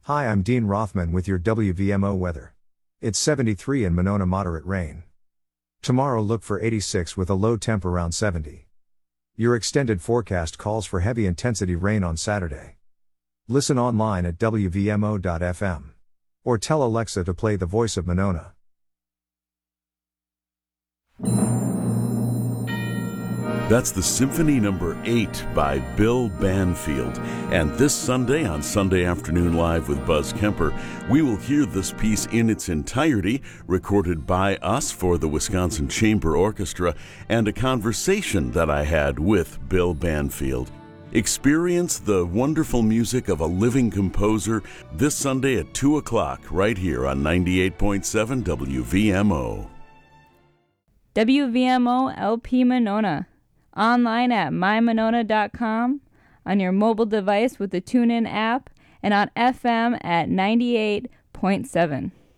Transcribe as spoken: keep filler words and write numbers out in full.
Hi, I'm Dean Rothman with your W V M O weather. It's seventy-three in Monona, moderate rain. Tomorrow look for eighty-six with a low temp around seventy. Your extended forecast calls for heavy intensity rain on Saturday. Listen online at W V M O dot F M. Or tell Alexa to play The Voice of Monona. That's the Symphony Number eight by Bill Banfield. And this Sunday on Sunday Afternoon Live with Buzz Kemper, we will hear this piece in its entirety, recorded by us for the Wisconsin Chamber Orchestra, and a conversation that I had with Bill Banfield. Experience the wonderful music of a living composer this Sunday at two o'clock right here on ninety-eight point seven W V M O. W V M O L P Monona. Online at my monona dot com, on your mobile device with the TuneIn app, and on F M at ninety-eight point seven.